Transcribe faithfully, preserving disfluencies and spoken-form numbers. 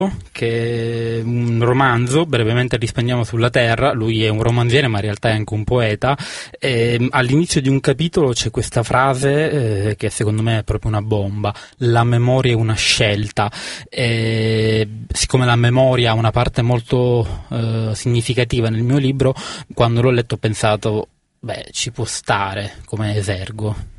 che è un romanzo, brevemente rispendiamo sulla Terra. Lui è un romanziere ma in realtà è anche un poeta, e all'inizio di un capitolo c'è questa frase eh, che secondo me è proprio una bomba: la memoria è una scelta. E siccome la memoria ha una parte molto eh, significativa nel mio libro, quando l'ho letto ho pensato, beh, ci può stare come esergo.